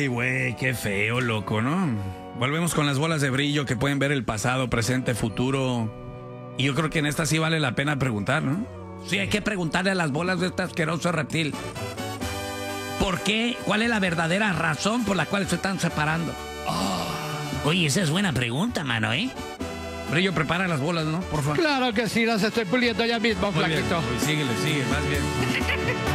Ay, güey, qué feo, loco, ¿no? Volvemos con las bolas de brillo que pueden ver el pasado, presente, futuro. Y yo creo que en esta sí vale la pena preguntar, ¿no? Sí, hay que preguntarle a las bolas de este asqueroso reptil. ¿Por qué? ¿Cuál es la verdadera razón por la cual se están separando? Oye, esa es buena pregunta, mano, ¿eh? Brillo, prepara las bolas, ¿no? Por favor. Claro que sí, las estoy puliendo ya mismo, Muy bien, flaquito. síguele, sigue, más bien.